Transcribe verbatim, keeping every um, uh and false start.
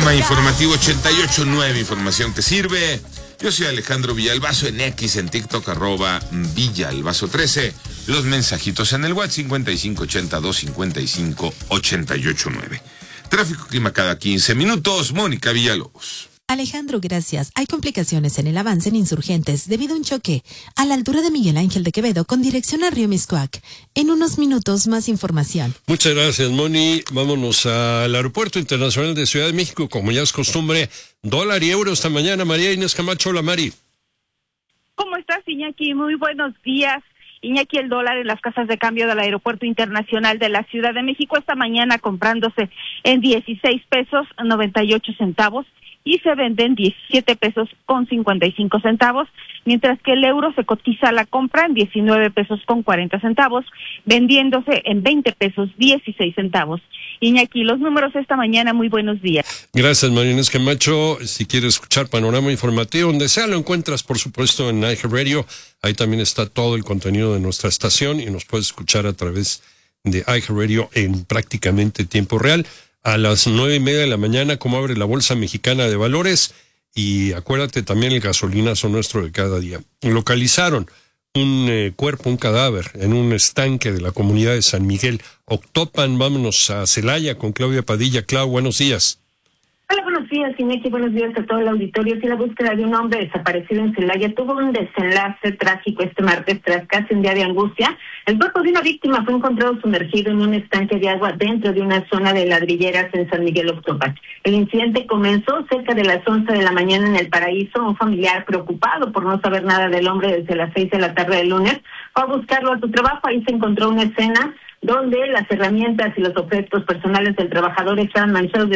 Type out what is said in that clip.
Panorama Informativo ochenta y ocho punto nueve, información te sirve. Yo soy Alejandro Villalbazo, en X, en TikTok, arroba Villalbazo trece. Los mensajitos en el WhatsApp cincuenta y cinco ochenta y dos cincuenta y cinco ochenta y ocho nueve. Tráfico clima cada quince minutos. Mónica Villalobos. Alejandro, gracias. Hay complicaciones en el avance en Insurgentes debido a un choque a la altura de Miguel Ángel de Quevedo con dirección a Río Miscuac. En unos minutos más información. Muchas gracias, Moni. Vámonos al Aeropuerto Internacional de Ciudad de México. Como ya es costumbre, dólar y euro esta mañana. María Inés Camacho. Hola, Mari. ¿Cómo estás, Iñaki? Muy buenos días. Iñaki, el dólar en las casas de cambio del Aeropuerto Internacional de la Ciudad de México esta mañana comprándose en dieciséis pesos noventa y ocho centavos. Y se venden diecisiete pesos con cincuenta y cinco centavos, mientras que el euro se cotiza a la compra en diecinueve pesos con cuarenta centavos, vendiéndose en veinte pesos dieciséis centavos. Iñaki, los números esta mañana, muy buenos días. Gracias, María Inés Camacho. Si quieres escuchar Panorama Informativo, donde sea, lo encuentras, por supuesto, en iHeartRadio. Ahí también está todo el contenido de nuestra estación y nos puedes escuchar a través de iHeartRadio en prácticamente tiempo real. A las nueve y media de la mañana, como abre la Bolsa Mexicana de Valores, y acuérdate también el gasolinazo nuestro de cada día. Localizaron un eh, cuerpo, un cadáver, en un estanque de la comunidad de San Miguel Octopan. Vámonos a Celaya con Claudia Padilla. Clau, buenos días. Hola, buenos días, Iñaki, buenos días a todo el auditorio. Si la búsqueda de un hombre desaparecido en Celaya tuvo un desenlace trágico este martes tras casi un día de angustia. El cuerpo de una víctima fue encontrado sumergido en un estanque de agua dentro de una zona de ladrilleras en San Miguel Octopan. El incidente comenzó cerca de las once de la mañana en El Paraíso. Un familiar preocupado por no saber nada del hombre desde las seis de la tarde del lunes fue a buscarlo a su trabajo. Ahí se encontró una escena donde las herramientas y los objetos personales del trabajador estaban manchados de